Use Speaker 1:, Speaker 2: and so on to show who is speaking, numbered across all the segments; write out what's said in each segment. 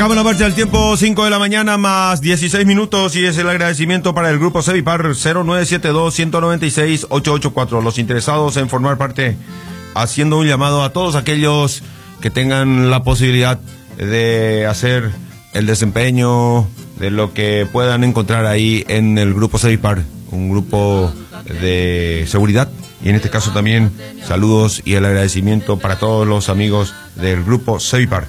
Speaker 1: Marcamos la marcha del tiempo, 5 de la mañana más 16 minutos, y es el agradecimiento para el grupo Cevipar 0972-196-884. Los interesados en formar parte, haciendo un llamado a todos aquellos que tengan la posibilidad de hacer el desempeño de lo que puedan encontrar ahí en el grupo Cevipar, un grupo de seguridad. Y en este caso también saludos y el agradecimiento para todos los amigos del grupo Cevipar.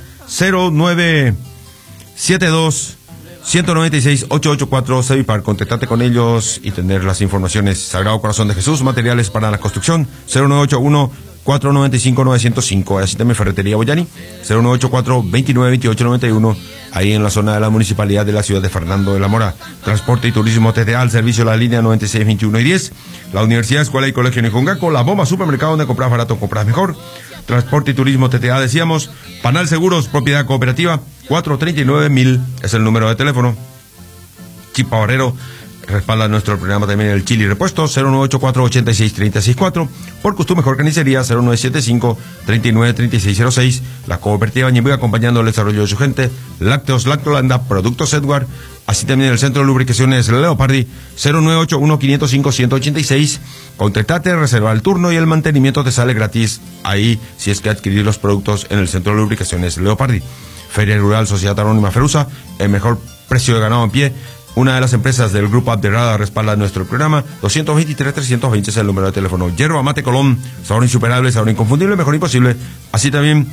Speaker 1: 0972-196-884 Cevipar. Contactate con ellos y tener las informaciones. Sagrado Corazón de Jesús, materiales para la construcción, 0981-495-905. Así también Ferretería Boyani, 0984-292891, ahí en la zona de la municipalidad de la ciudad de Fernando de la Mora. Transporte y turismo TTA, al servicio de la línea 96, 21 y 10. La Universidad, Escuela y Colegio Nijongaco, La Bomba Supermercado, donde compras barato, compras mejor. Transporte y turismo TTA, decíamos. Panal Seguros, propiedad cooperativa, 439.000 es el número de teléfono. Chipa Barrero respalda nuestro programa también, el Chili Repuesto, 0984-86-364. Por Costum Mejor Carnicería, 0975-393606. La cooperativa Ñembuy, acompañando el desarrollo de su gente. Lácteos Lactolanda, Productos Edward. Así también el Centro de Lubricaciones Leopardi, 0981-505-186. Contactate, reserva el turno y el mantenimiento te sale gratis ahí si es que adquirir los productos en el Centro de Lubricaciones Leopardi. Feria Rural Sociedad Anónima Ferusa, el mejor precio de ganado en pie. Una de las empresas del grupo Abderrada respalda nuestro programa. 223-320 es el número de teléfono. Yerba Mate Colón, sabor insuperable, sabor inconfundible, mejor imposible. Así también